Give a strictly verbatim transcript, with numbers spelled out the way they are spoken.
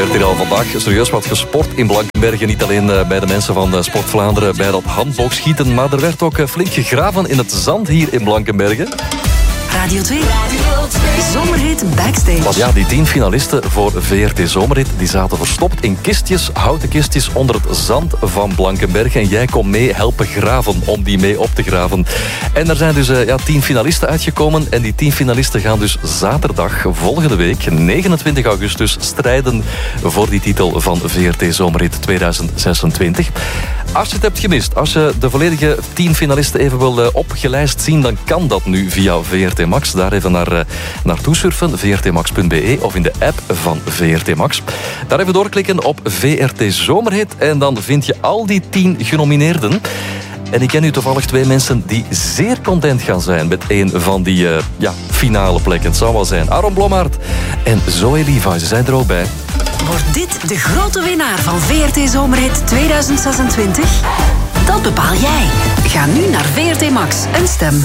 werd hier al vandaag serieus wat gesport in Blankenberge. Niet alleen bij de mensen van Sport Vlaanderen bij dat handboogschieten, maar er werd ook flink gegraven in het zand hier in Blankenberge. Radio twee. Radio twee. Zomerhit Backstage. Ja, die tien finalisten voor V R T Zomerhit die zaten verstopt in kistjes, houten kistjes onder het zand van Blankenberge. En jij kon mee helpen graven om die mee op te graven. En er zijn dus uh, ja, tien finalisten uitgekomen. En die tien finalisten gaan dus zaterdag volgende week, negenentwintig augustus, strijden voor die titel van V R T Zomerhit tweeduizend zesentwintig. Als je het hebt gemist, als je de volledige tien finalisten even wil uh, opgelijst zien, dan kan dat nu via V R T Max. Daar even naar, uh, naartoe surfen, v r t max punt b e of in de app van V R T Max. Daar even doorklikken op V R T Zomerhit en dan vind je al die tien genomineerden. En ik ken nu toevallig twee mensen die zeer content gaan zijn met een van die uh, ja, finale plekken. Het zou wel zijn Aaron Blommaert en Zoe Levi, ze zijn er ook bij. Wordt dit de grote winnaar van V R T Zomerhit tweeduizend zesentwintig? Dat bepaal jij. Ga nu naar V R T Max en stem.